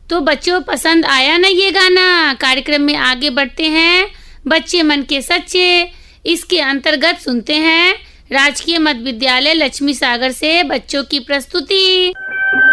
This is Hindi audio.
तो बच्चों, पसंद आया ना ये गाना? कार्यक्रम में आगे बढ़ते हैं। बच्चे मन के सच्चे, इसके अंतर्गत सुनते हैं राजकीय मध्य विद्यालय लक्ष्मी सागर से बच्चों की प्रस्तुति।